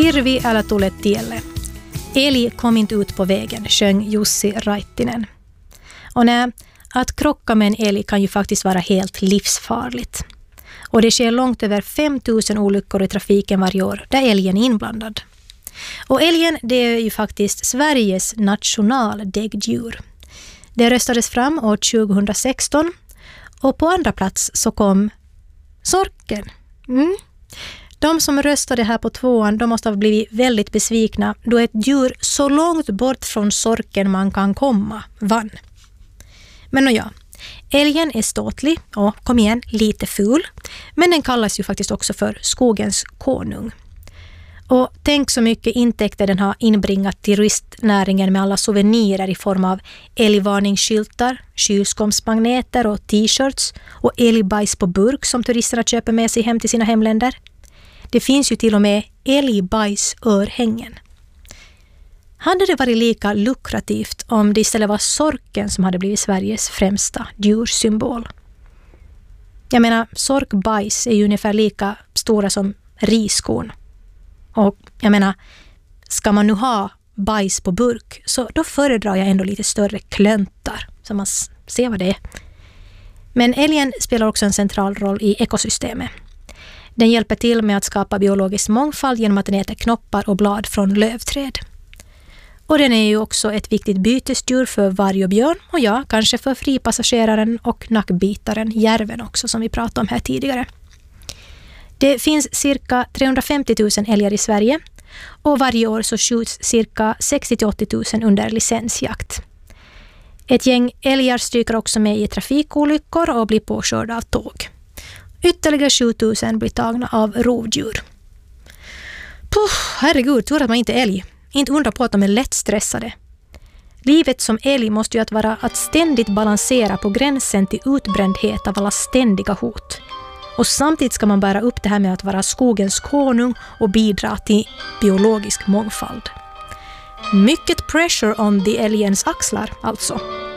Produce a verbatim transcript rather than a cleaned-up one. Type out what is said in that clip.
Hirvi älä tule tielle. Älg kom inte ut på vägen, sjöng Jussi Raittinen. Och nej, att krocka med en älg kan ju faktiskt vara helt livsfarligt. Och det sker långt över fem tusen olyckor i trafiken varje år där älgen är inblandad. Och älgen, det är ju faktiskt Sveriges nationaldäggdjur. Det röstades fram år tjugohundrasexton och på andra plats så kom sorken. Mm. De som röstade här på tvåan, de måste ha blivit väldigt besvikna då ett djur så långt bort från sorken man kan komma vann. Men och ja, älgen är ståtlig och, kom igen, lite ful. Men den kallas ju faktiskt också för skogens konung. Och tänk så mycket intäkter den har inbringat turistnäringen med alla souvenirer i form av älgvarningsskyltar, kylskåpsmagneter och t-shirts och älgbajs på burk som turisterna köper med sig hem till sina hemländer. Det finns ju till och med älgbajsörhängen. Hade det varit lika lukrativt om det istället var sorken som hade blivit Sveriges främsta djursymbol? Jag menar, sorkbajs är ju ungefär lika stora som riskorn. Och jag menar, ska man nu ha bajs på burk så då föredrar jag ändå lite större klöntar så man ser vad det är. Men älgen spelar också en central roll i ekosystemet. Den hjälper till med att skapa biologisk mångfald genom att den äter knoppar och blad från lövträd. Och den är ju också ett viktigt bytesdjur för varg och björn och ja, kanske för fripassageraren och nackbitaren järven också som vi pratade om här tidigare. Det finns cirka trehundrafemtio tusen älgar i Sverige och varje år så skjuts cirka sextio till åttio tusen under licensjakt. Ett gäng älgar stryker också med i trafikolyckor och blir påkörda av tåg. Ytterligare sju tusen blir tagna av rovdjur. Puh, herregud, tur att man inte är älg. Inte undra på att de är lätt stressade. Livet som älg måste ju att vara att ständigt balansera på gränsen till utbrändhet av alla ständiga hot. Och samtidigt ska man bära upp det här med att vara skogens konung och bidra till biologisk mångfald. Mycket pressure on the älgens axlar alltså.